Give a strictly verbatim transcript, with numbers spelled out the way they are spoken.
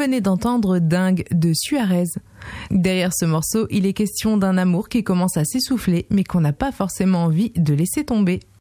venez d'entendre Dingue de Suarez. Derrière ce morceau, il est question d'un amour qui commence à s'essouffler mais qu'on n'a pas forcément envie de laisser tomber.